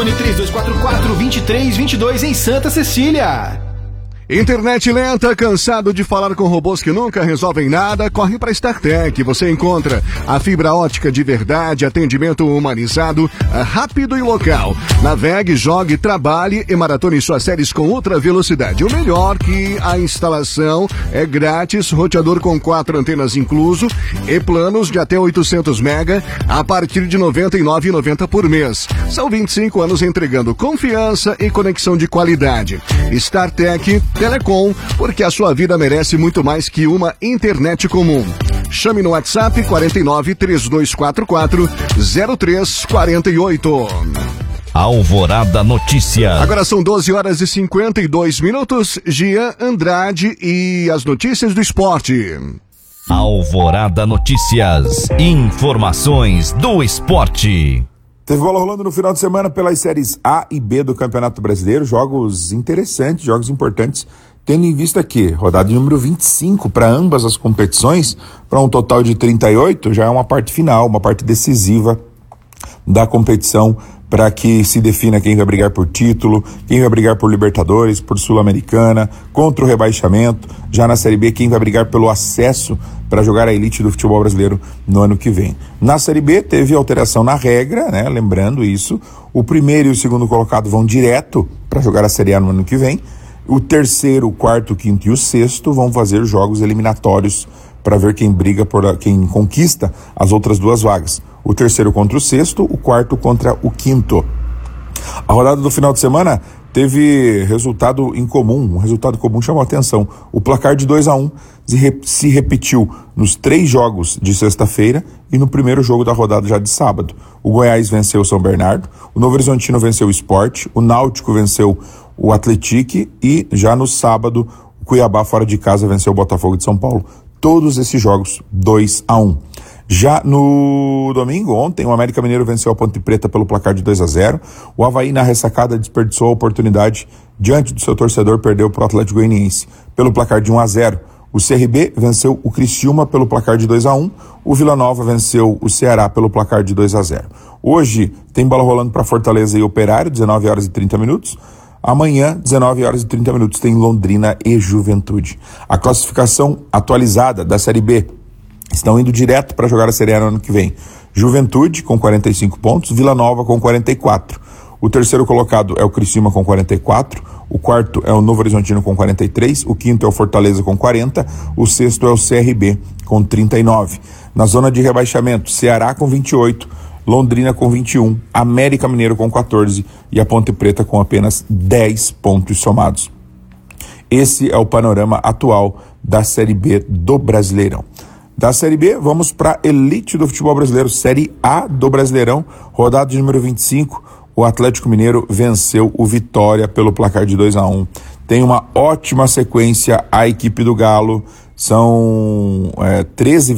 Fone 3244-2322 em Santa Cecília. Internet lenta, cansado de falar com robôs que nunca resolvem nada? Corre para StarTech. Você encontra a fibra ótica de verdade, atendimento humanizado, rápido e local. Navegue, jogue, trabalhe e maratone suas séries com ultra velocidade. O melhor que a instalação é grátis, roteador com 4 antenas incluso e planos de até 800 mega a partir de R$ 99,90 por mês. São 25 anos entregando confiança e conexão de qualidade. StarTech Telecom, porque a sua vida merece muito mais que uma internet comum. Chame no WhatsApp 49-3244-0348. Alvorada Notícias. Agora são 12h52. Gian Andrade e as notícias do esporte. Alvorada Notícias. Informações do esporte. Teve bola rolando no final de semana pelas séries A e B do Campeonato Brasileiro, jogos interessantes, jogos importantes, tendo em vista que rodada número 25 para ambas as competições, para um total de 38, já é uma parte final, uma parte decisiva da competição para que se defina quem vai brigar por título, quem vai brigar por Libertadores, por Sul-Americana, contra o rebaixamento, já na Série B quem vai brigar pelo acesso para jogar a elite do futebol brasileiro no ano que vem. Na Série B teve alteração na regra, né? Lembrando isso, o primeiro e o segundo colocado vão direto para jogar a Série A no ano que vem, o terceiro, o quarto, o quinto e o sexto vão fazer jogos eliminatórios para ver quem briga quem conquista as outras duas vagas. O terceiro contra o sexto, o quarto contra o quinto. A rodada do final de semana teve resultado incomum, um resultado comum chamou a atenção. O placar de 2-1 se repetiu nos 3 jogos de sexta-feira e no primeiro jogo da rodada já de sábado. O Goiás venceu o São Bernardo, o Novo Horizontino venceu o Sport, o Náutico venceu o Atlético e já no sábado o Cuiabá fora de casa venceu o Botafogo de São Paulo. Todos esses jogos 2-1. Já no domingo, ontem, o América Mineiro venceu a Ponte Preta pelo placar de 2-0. O Avaí, na ressacada, desperdiçou a oportunidade diante do seu torcedor, perdeu para o Atlético Goianiense pelo placar de 1-0. O CRB venceu o Criciúma pelo placar de 2-1. O Vila Nova venceu o Ceará pelo placar de 2-0. Hoje tem bola rolando para Fortaleza e Operário, 19h30. Amanhã, 19h30, tem Londrina e Juventude. A classificação atualizada da Série B estão indo direto para jogar a Série A no ano que vem. Juventude com 45 pontos, Vila Nova com 44. O terceiro colocado é o Criciúma com 44, o quarto é o Novo Horizontino com 43, o quinto é o Fortaleza com 40, o sexto é o CRB com 39. Na zona de rebaixamento, Ceará com 28, Londrina com 21, América Mineiro com 14 e a Ponte Preta com apenas 10 pontos somados. Esse é o panorama atual da Série B do Brasileirão. Da Série B, vamos para a elite do futebol brasileiro, Série A do Brasileirão, rodada de número 25, o Atlético Mineiro venceu o Vitória pelo placar de 2-1. Tem uma ótima sequência a equipe do Galo, são 13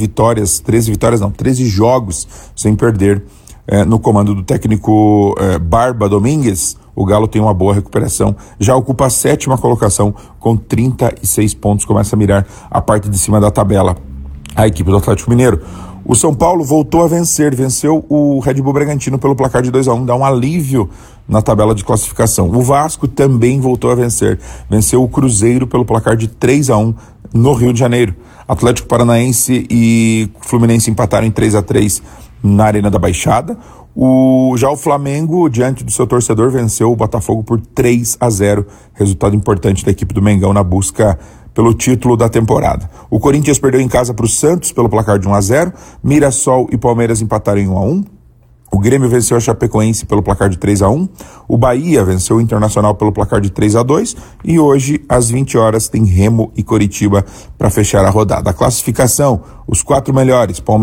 jogos sem perder no comando do técnico Barba Domingues. O Galo tem uma boa recuperação, já ocupa a 7ª colocação com 36 pontos, começa a mirar a parte de cima da tabela. A equipe do Atlético Mineiro. O São Paulo voltou a venceu o Red Bull Bragantino pelo placar de 2-1, dá um alívio na tabela de classificação. O Vasco também voltou a venceu o Cruzeiro pelo placar de 3-1 no Rio de Janeiro. Atlético Paranaense e Fluminense empataram em 3-3 na Arena da Baixada. Já o Flamengo, diante do seu torcedor, venceu o Botafogo por 3-0, resultado importante da equipe do Mengão na busca pelo título da temporada. O Corinthians perdeu em casa para o Santos pelo placar de 1-0, Mirassol e Palmeiras empataram em 1-1, o Grêmio venceu a Chapecoense pelo placar de 3-1, o Bahia venceu o Internacional pelo placar de 3-2 e hoje, às 20 horas, tem Remo e Coritiba para fechar a rodada. A classificação, os 4 melhores, Palmeiras